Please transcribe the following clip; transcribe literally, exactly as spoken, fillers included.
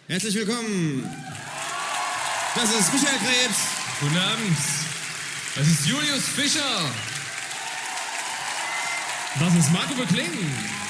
Herzlich willkommen. Das ist Michael Krebs. Guten Abend. Das ist Julius Fischer. Das ist Marco Bekling.